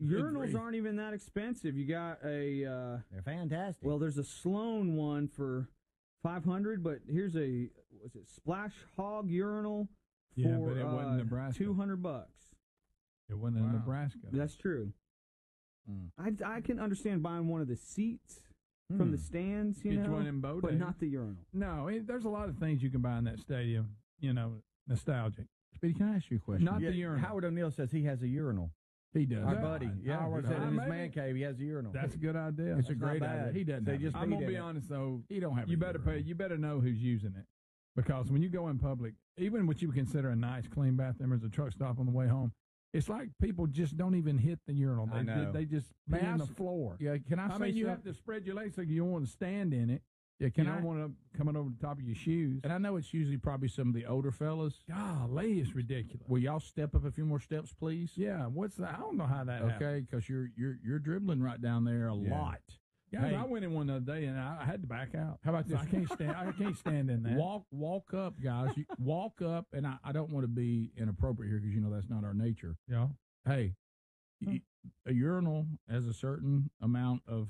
urinals aren't even that expensive. You got a... they're fantastic. Well, there's a Sloan one for $500, but here's a, was it Splash Hog urinal for but it wasn't Nebraska. $200. It wasn't in Nebraska. That's true. I can understand buying one of the seats from the stands, Get you one in Bodine. but not the urinal. No, there's a lot of things you can buy in that stadium, nostalgic. Speedy, can I ask you a question? Not the urinal. Howard O'Neill says he has a urinal. He does. Our buddy. Yeah, Howard, he said in his maybe. man cave he has a urinal. That's a good idea. It's That's a great not bad. idea. He doesn't. They have just it. I'm gonna be honest though. He don't have. You better pay. You better know who's using it, because when you go in public, even what you would consider a nice, clean bathroom, there's a truck stop on the way home. It's like people just don't even hit the urinal. They just pee on the floor. Yeah, can I say mean, you something? have to spread your legs so you don't want to stand in it. Yeah, you don't want to coming over the top of your shoes. And I know it's usually probably some of the older fellas. Golly, it's ridiculous. Will y'all step up a few more steps, please? Yeah, what's that? I don't know how that happened. Okay, because you're dribbling right down there a lot. Guys, Hey. I went in one the other day and I had to back out. How about this? I can't stand in that. Walk up, guys. Walk up, and I don't want to be inappropriate here because that's not our nature. Yeah. Hey, a urinal has a certain amount of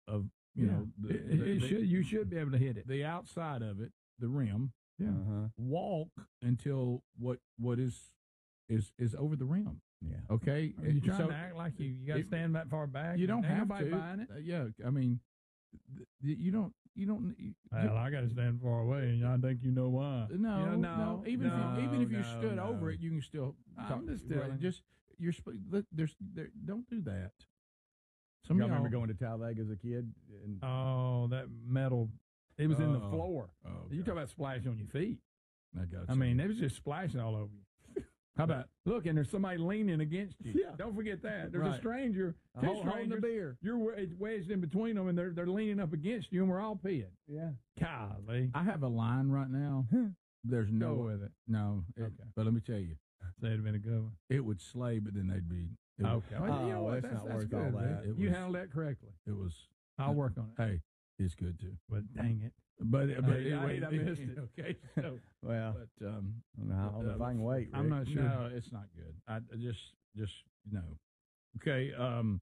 you should be able to hit it. The outside of it, the rim. Yeah. Walk until what is over the rim. Yeah. Okay. Are you trying to act like you got to stand that far back? You don't Ain't have nobody to. buying it. Yeah. I mean, you don't. Well, I got to stand far away, and I think you know why. No. Even if you stood over it, you can still. I'm just telling you. Don't do that. I remember going to Talladega as a kid. And that metal. It was in the floor. Oh, you talk about splash on your feet. I mean, it was just splashing all over you. How about look? And there's somebody leaning against you. Yeah. Don't forget that. There's a stranger. Holding the beer. You're wedged in between them, and they're leaning up against you, and we're all peeing. Yeah. Golly. I have a line right now. There's no Go with it. No. Okay. But let me tell you, Say it'd been a good one. it would slay, but then they'd be. Okay. Oh, you know what? that's not That's worth good, all man. that. You handled that correctly. It was. I'll work on it. Hey, it's good too. But dang it. But I missed it. Okay. So, Well, but I don't know if I can wait. I'm Rick. not sure. no, it's not good. I just no. Okay.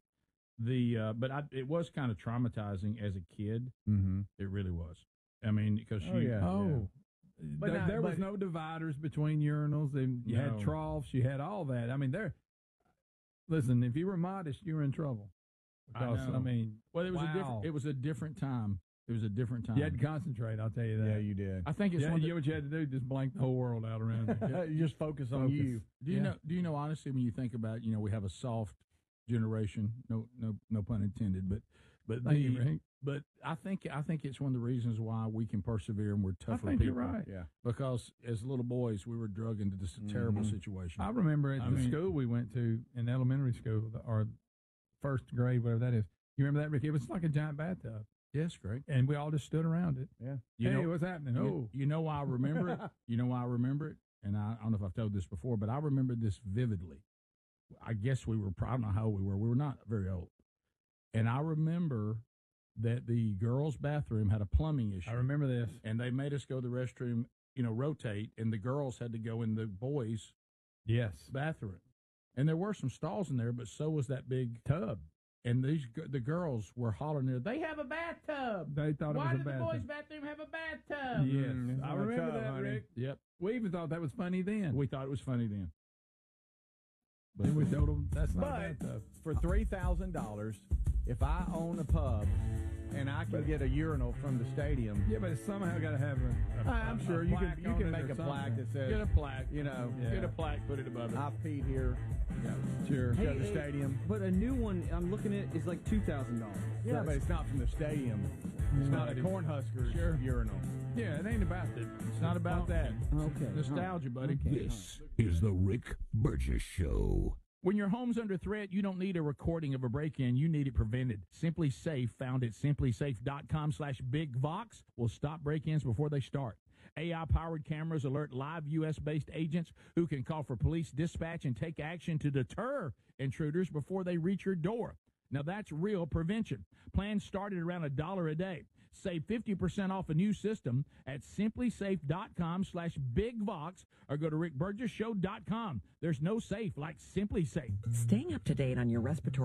It was kind of traumatizing as a kid. Mm-hmm. It really was. I mean, because But there was no dividers between urinals. And you had No. troughs. You had all that. I mean, listen, if you were modest, you were in trouble. Because, know. Well, it was wow. it was a different time. It was a different time. You had to concentrate, I'll tell you that. Yeah, you did. I think it's Yeah, one. you know what you had to do? Just blank the whole world out around you. You just focus on you. Do you know honestly when you think about we have a soft generation, no pun intended, but Thank you, Rick. but I think it's one of the reasons why we can persevere and we're tougher I think people. you're right. Yeah. Because as little boys we were drugged into this terrible situation. I remember at the school we went to in elementary school, or first grade, whatever that is. You remember that, Rick? It was like a giant bathtub. Yes, Greg. And we all just stood around it. Yeah. Hey, what's happening? You know why I remember it? You know why I remember it? And I don't know if I've told this before, but I remember this vividly. I guess we were, I don't know how old we were. We were not very old. And I remember that the girls' bathroom had a plumbing issue. I remember this. And they made us go to the restroom, rotate, and the girls had to go in the boys' bathroom. And there were some stalls in there, but so was that big tub. And the girls were hollering there, they have a bathtub. They thought Why it was a did the bathtub. boys' bathroom have a bathtub? Yes. I remember that, honey. Rick. Yep. We even thought that was funny then. We thought it was funny then. Then we told them that's not a But bathtub. for $3,000, if I own a pub and I can get a urinal from the stadium, Yeah, but it's somehow got to have I'm sure you can make a plaque that says, Get a plaque. Yeah. Get a plaque, put it above it. I've peed here. Sure. Go to the stadium. But a new one I'm looking at is like $2,000. Yeah, but it's not from the stadium. It's not a Cornhuskers urinal. Yeah, it ain't about that. It's not about that. Okay. Nostalgia, buddy. This is the Rick Burgess Show. When your home's under threat, you don't need a recording of a break-in. You need it prevented. Simply Safe, found at simplysafe.com/bigvox, will stop break-ins before they start. AI-powered cameras alert live U.S.-based agents who can call for police dispatch and take action to deter intruders before they reach your door. Now, that's real prevention. Plans start at around $1 a day. Save 50% off a new system at simplysafe.com/bigvox or go to rickburgesshow.com. There's no safe like Simply Safe. Staying up to date on your respiratory